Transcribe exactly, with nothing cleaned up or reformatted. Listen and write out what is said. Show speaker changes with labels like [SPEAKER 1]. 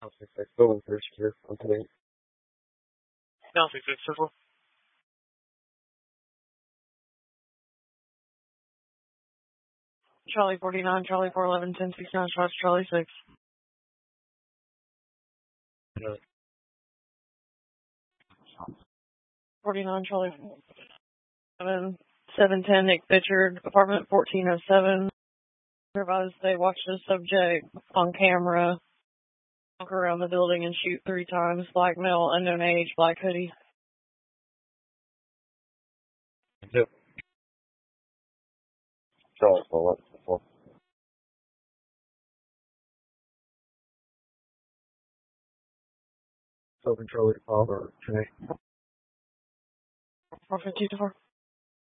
[SPEAKER 1] I'll six six four first here on today.
[SPEAKER 2] Down six six circle. Charlie forty-nine, Charlie four eleven, ten sixty-nine, shots, Charlie six.
[SPEAKER 1] Yeah.
[SPEAKER 2] forty-nine, Charlie seven, seven ten, Nick Pitchard, apartment fourteen oh seven. Advised they watched the subject on camera walk around the building and shoot three times. Black male, unknown age, black hoodie.
[SPEAKER 1] Yep. Charlie four eleven. So control it, Father. Okay.
[SPEAKER 2] four fifty-four.